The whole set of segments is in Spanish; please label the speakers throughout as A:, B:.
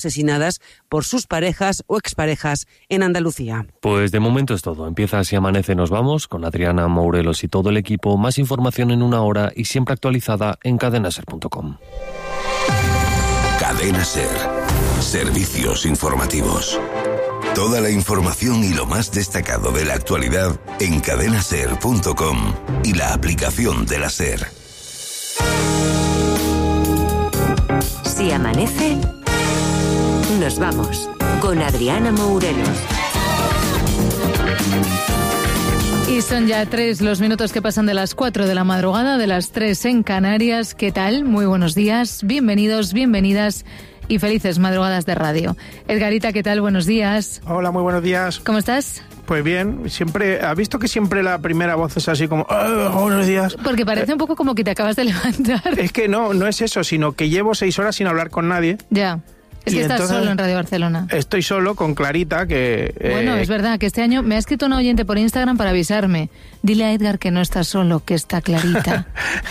A: asesinadas por sus parejas o exparejas en Andalucía.
B: Pues de momento es todo. Empieza Así Amanece, nos vamos con Adriana Mourelos y todo el equipo. Más información en una hora y siempre actualizada en cadenaser.com.
C: Cadena Ser. Servicios informativos. Toda la información y lo más destacado de la actualidad en cadenaser.com y la aplicación de la Ser.
D: Si amanece, nos vamos con Adriana Mourelos.
E: Y son ya 3 los minutos que pasan de las 4 de la madrugada, de las 3 en Canarias. ¿Qué tal? Muy buenos días, bienvenidos, bienvenidas y felices madrugadas de radio. Edgarita, ¿qué tal? Buenos días.
F: Hola, muy buenos días.
E: ¿Cómo estás?
F: Pues bien, siempre, ¿has visto que siempre la primera voz es así como, buenos días?
E: Porque parece un poco como que te acabas de levantar.
F: Es que no es eso, sino que llevo 6 horas sin hablar con nadie.
E: Ya. Es que estás solo en Radio Barcelona.
F: Estoy solo con Clarita, que...
E: Bueno, es verdad que este año me ha escrito un oyente por Instagram para avisarme. Dile a Edgar que no está solo, que está Clarita.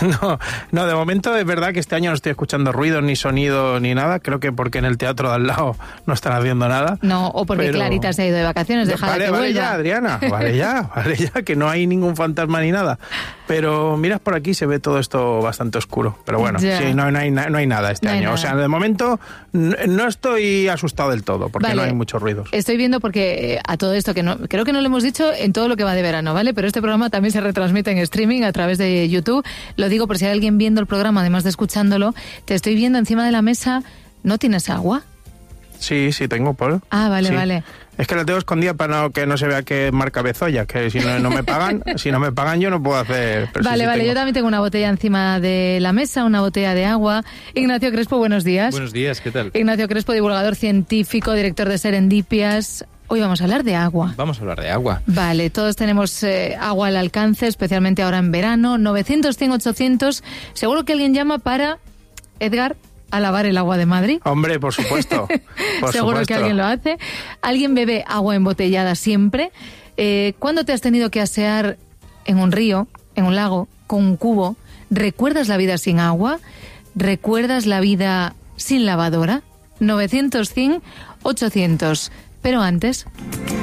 F: No, de momento es verdad que este año no estoy escuchando ruidos, ni sonido, ni nada. Creo que porque en el teatro de al lado no están haciendo nada.
E: No, o porque Clarita se ha ido de vacaciones, déjala que vuelva.
F: Vale ya, Adriana, vale ya, que no hay ningún fantasma ni nada. Pero miras por aquí, se ve todo esto bastante oscuro. Pero bueno, sí, no hay nada este año. Nada. O sea, de momento no estoy asustado del todo, porque no hay muchos ruidos.
E: Estoy viendo porque a todo esto, que no, creo que no lo hemos dicho en todo lo que va de verano, ¿vale? Pero este programa también se retransmite en streaming a través de YouTube. Lo digo por si hay alguien viendo el programa, además de escuchándolo. Te estoy viendo encima de la mesa. ¿No tienes agua?
F: Sí, tengo, Paul.
E: Ah, vale, sí. Vale.
F: Es que la tengo escondida para que no se vea que es marca Bezoya, que si no me pagan, yo no puedo hacer...
E: Vale, yo también tengo una botella encima de la mesa, una botella de agua. Ignacio Crespo, buenos días.
G: Buenos días, ¿qué tal?
E: Ignacio Crespo, divulgador científico, director de Serendipias. Hoy vamos a hablar de agua.
G: Vamos a hablar de agua.
E: Vale, todos tenemos agua al alcance, especialmente ahora en verano. 900, 100, 800. Seguro que alguien llama para, Edgar, a lavar el agua de Madrid.
F: Hombre, por supuesto.
E: Seguro que alguien lo hace. ¿Alguien bebe agua embotellada siempre? ¿Cuándo te has tenido que asear en un río, en un lago, con un cubo? ¿Recuerdas la vida sin agua? ¿Recuerdas la vida sin lavadora? 900, 100, 800. Pero antes...